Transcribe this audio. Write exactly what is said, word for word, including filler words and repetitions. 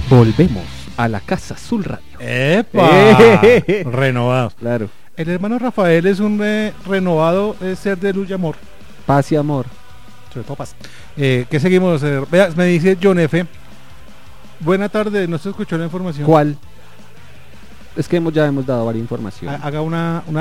Volvemos a la Casa Azul Radio. ¡Epa! Renovados. Claro. El hermano Rafael es un eh, renovado eh, ser de luz y amor. Paz y amor. Sobre todo paz. Eh, ¿Qué seguimos? Eh, vea, me dice John F. Buena tarde, no se escuchó la información. ¿Cuál? Es que hemos, ya hemos dado varias informaciones. Haga una, una